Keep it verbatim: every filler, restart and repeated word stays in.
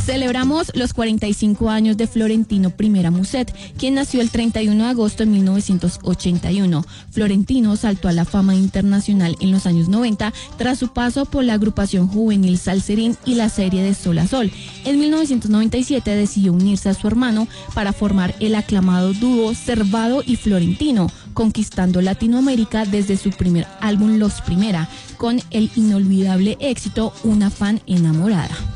Celebramos los cuarenta y cinco años de Florentino Primera Muset, quien nació el treinta y uno de agosto de mil novecientos ochenta y uno. Florentino saltó a la fama internacional en los años noventa tras su paso por la agrupación juvenil Salserín y la serie de Sol a Sol. En mil novecientos noventa y siete decidió unirse a su hermano para formar el aclamado dúo Servado y Florentino, conquistando Latinoamérica desde su primer álbum Los Primera, con el inolvidable éxito Una fan enamorada.